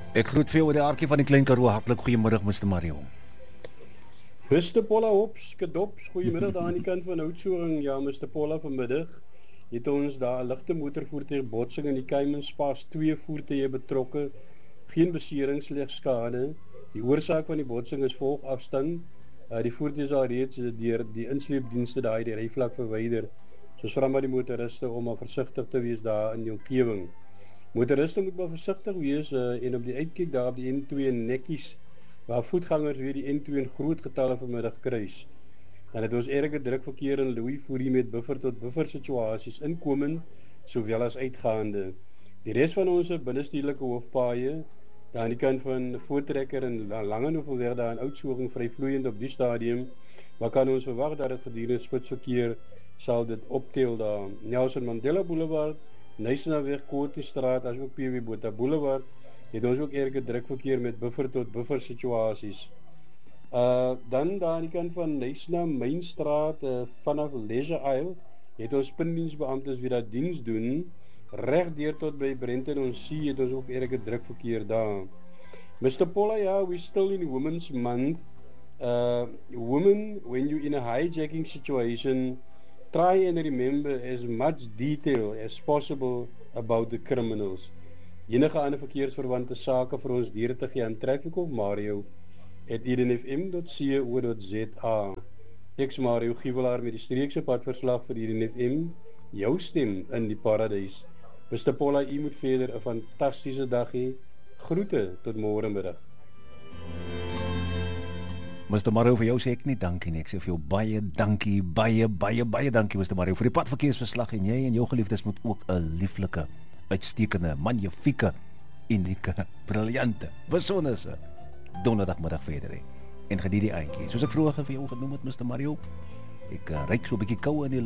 Ek groet vir jou die aardjie van die Klein Karoo. Hartlik goeiemiddag Mr. Mario. Mr. Polla Hops, Kadops, goeiemiddag daar aan die kant van Oudtshoorn. Ja, Mr. Polla, vanmiddag het ons daar 'n ligte motorvoertuig botsing in die Caymanspaas, 2 voertuie betrokke, geen beserings, slegs skade. Die oorsaak van die botsing is volgafstand. Die voertuie is al reeds deur die insleepdienste daar die ryvlak verwyder. So ons vra maar die motoriste om maar versigtig te wees daar in die omgewing. Motoriste moet maar versigtig wees en op die uitkyk daar op die N2 netjies, waar voetgangers weer die N2 in groot getalle vanmiddag kruis. Dan het ons erge drukverkeer in Louis Fourie met buffer tot buffer situasies inkomend, sowel as uitgaande. Die res van ons binnestedelike hoofpaaie, daar aan die kant van Voortrekker en Langehoevelweg daar in Oudtshoorn vryvloeiend op die stadium, maar kan ons verwag dat het gedurende spitsverkeer sal dit optel daar. Nelson Mandela Boulevard, Nysenaweg, Kortiestraat, as ook PW Botha Boulevard, het ons ook erge drukverkeer met buffer tot buffer situasies. Dan daar aan die kant van Nysna Mainstraat vanaf Leisure Isle het ons pindiensbeamptes wie dat diens doen, reg deur tot by Brenton ons see het ons ook erge drukverkeer daar. Mr. Polla, ja, we still in Women's Month. Women, when you're in a hijacking situation, try and remember as much detail as possible about the criminals. Enige ander verkeersverwante sake vir ons diere te gee aan Traffic of Mario @edenfm.co.za. Ek's Mario Giewelaar met die streekse padverslag vir Edenfm, jou stem in die paradys. Mr. Polla, u moet verder 'n fantastiese dag hê. Groete tot môre middag. Mr. Mario, vir jou sê ek nie dankie nie. Ek sê vir jou baie dankie, baie dankie Mr. Mario vir die padverkeersverslag, en jy en jou geliefdes moet ook 'n lieflike, uitstekende, magnifieke, unieke, briljante, besonderse donderdagmiddag verder hê. En geniet die eindjie. Soos ek vroeër vir jou genoem het, Mr. Mario, ek ryk so 'n bietjie koue in die